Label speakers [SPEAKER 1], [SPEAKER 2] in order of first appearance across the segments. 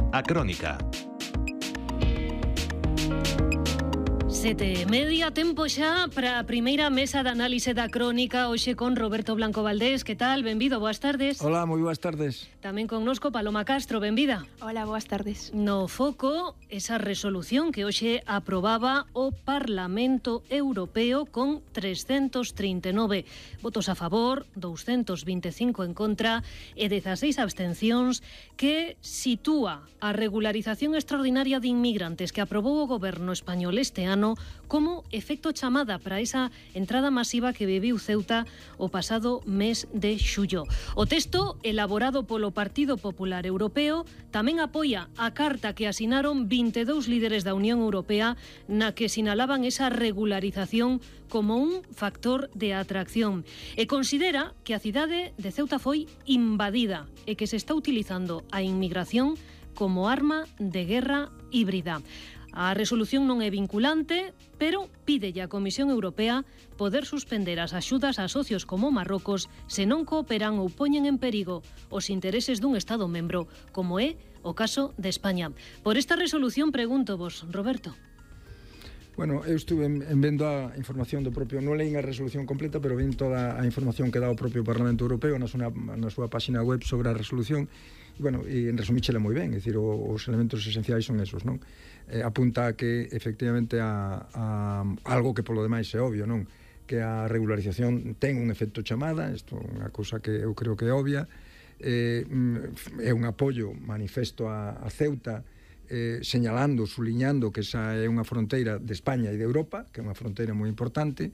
[SPEAKER 1] A Crónica.
[SPEAKER 2] 7:30, tempo xa para a primeira mesa de análise da Crónica, hoxe con Roberto Blanco Valdés. Que tal? Benvido, boas tardes.
[SPEAKER 3] Hola, moi boas tardes.
[SPEAKER 2] Tamén connosco Paloma Castro, benvida.
[SPEAKER 4] Hola, boas tardes.
[SPEAKER 2] No foco, esa resolución que hoxe aprobaba o Parlamento Europeo con 339 votos a favor, 225 en contra e 16 abstencións, que sitúa a regularización extraordinaria de inmigrantes que aprobou o goberno español este ano como efecto chamada para esa entrada masiva que viviu Ceuta o pasado mes de xullo. O texto, elaborado polo Partido Popular Europeo, tamén apoia a carta que asinaron 22 líderes da Unión Europea na que sinalaban esa regularización como un factor de atracción e considera que a cidade de Ceuta foi invadida e que se está utilizando a inmigración como arma de guerra híbrida. A resolución non é vinculante, pero pídelle á Comisión Europea poder suspender as axudas a socios como Marrocos se non cooperan ou poñen en perigo os intereses dun Estado membro, como é o caso de España. Por esta resolución pregunto vos, Roberto.
[SPEAKER 3] Bueno, eu estuve vendo a información do propio, non leín a resolución completa, pero ven toda a información que dá o propio Parlamento Europeo na súa página web sobre a resolución. E, bueno, en resumíchela moi ben, é dicir, os elementos esenciais son esos, non? Apunta que, efectivamente, a algo que polo demais é obvio, non? Que a regularización ten un efecto chamada, isto é unha cousa que eu creo que é obvia, é un apoio manifesto a Ceuta, señalando, suliñando que esa é unha fronteira de España e de Europa, que é unha fronteira moi importante,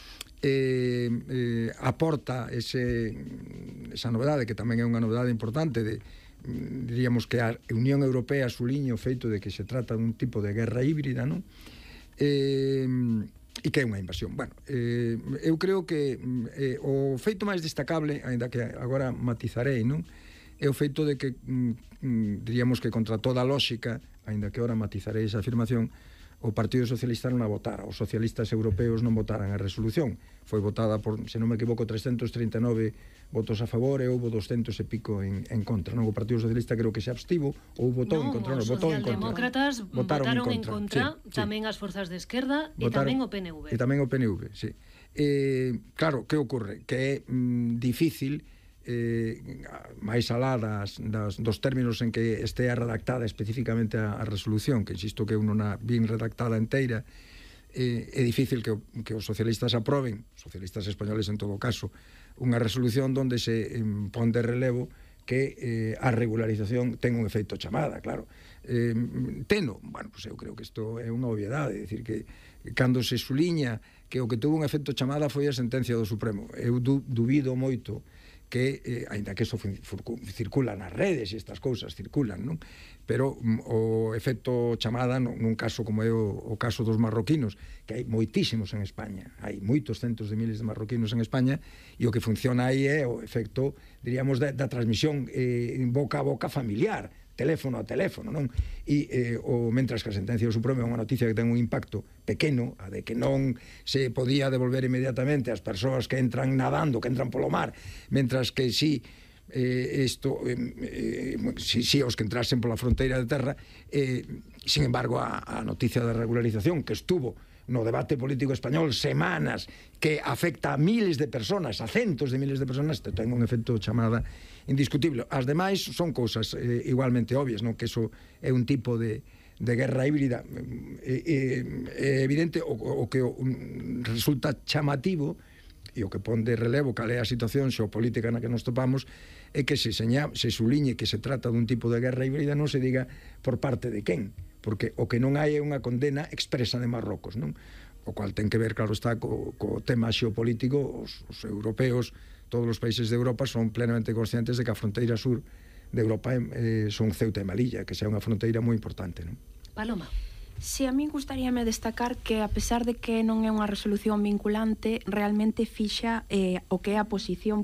[SPEAKER 3] aporta esa novedade, que tamén é unha novedade importante, diríamos que a Unión Europea suliña o feito de que se trata dun tipo de guerra híbrida, non? E que é unha invasión. Bueno, eu creo que o feito máis destacable, ainda que agora matizarei, non? É o feito de que, diríamos que contra toda a lógica, aínda que ora matizarei esa afirmación, o Partido Socialista non a votara. Os socialistas europeos non votaran a resolución. Foi votada por, se non me equivoco, 339 votos a favor e houve 200 e pico en contra. Non? O Partido Socialista creo que se abstivo ou votou en contra.
[SPEAKER 2] Os socialdemócratas votaron en contra,
[SPEAKER 3] sí,
[SPEAKER 2] tamén as forzas de esquerda e tamén o PNV.
[SPEAKER 3] E tamén o PNV, sí. Claro, que ocorre? Que é difícil, máis alá dos términos en que estea redactada especificamente a resolución, que insisto que non a bien redactada inteira, é difícil que os socialistas aproben, socialistas españoles en todo caso, unha resolución onde se pon de relevo que a regularización ten un efeito chamada, claro. Teno, bueno, pues eu creo que isto é unha obviedade, é dicir que cando se suliña que o que tuvo un efeito chamada foi a sentencia do Supremo, eu dubido moito que, ainda que eso circula nas redes e estas cousas circulan, non? Pero o efecto chamada nun caso como é o caso dos marroquinos, que hai moitísimos en España, hai moitos centos de miles de marroquinos en España, e o que funciona aí é o efecto, diríamos, da transmisión boca a boca familiar, teléfono a teléfono, non? E mentras que a sentencia do Supremo é unha noticia que ten un impacto pequeno, a de que non se podía devolver inmediatamente as persoas que entran nadando, que entran polo mar, mentras que si os que entrasen pola fronteira de terra, sin embargo a noticia da regularización que estuvo no debate político español semanas, que afecta a miles de personas, a centos de miles de personas, ten un efecto chamada indiscutible. As demais son cousas igualmente obvias, non? Que eso é un tipo de guerra híbrida. É evidente o que resulta chamativo e o que pon de relevo cal é a situación xeopolítica na que nos topamos é que se suliñe que se trata dun tipo de guerra híbrida, non se diga por parte de quen, porque o que non hai é unha condena expresa de Marrocos, non? O cual ten que ver, claro está, co tema xeopolítico. Os europeos, todos os países de Europa son plenamente conscientes de que a fronteira sur de Europa son Ceuta e Melilla, que sea unha fronteira moi importante, non?
[SPEAKER 2] Paloma.
[SPEAKER 4] Si, a mí gustaríame destacar que, a pesar de que non é unha resolución vinculante, realmente fixa o que é a posición